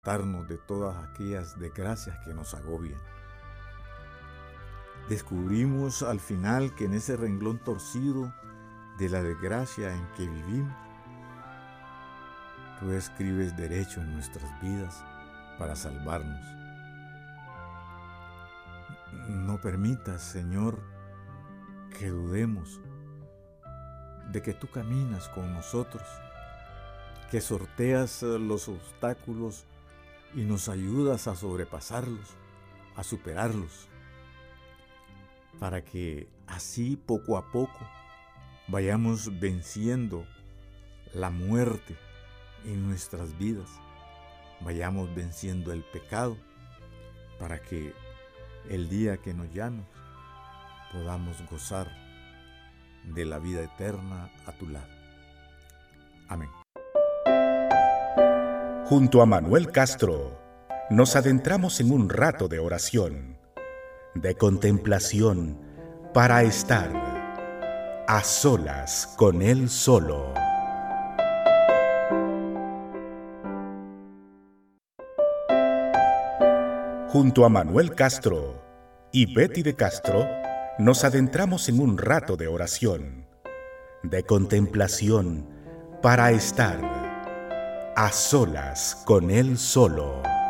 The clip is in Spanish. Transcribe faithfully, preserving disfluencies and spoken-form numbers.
apartarnos de todas aquellas desgracias que nos agobian. Descubrimos al final que en ese renglón torcido de la desgracia en que vivimos, tú escribes derecho en nuestras vidas para salvarnos. No permitas, Señor, que dudemos de que tú caminas con nosotros, que sorteas los obstáculos y nos ayudas a sobrepasarlos, a superarlos, para que así poco a poco vayamos venciendo la muerte en nuestras vidas, vayamos venciendo el pecado, para que el día que nos llames podamos gozar de la vida eterna a tu lado. Amén. Junto a Manuel Castro, nos adentramos en un rato de oración, de contemplación, para estar a solas con Él solo. Junto a Manuel Castro y Betty de Castro, nos adentramos en un rato de oración, de contemplación, para estar a solas con Él solo.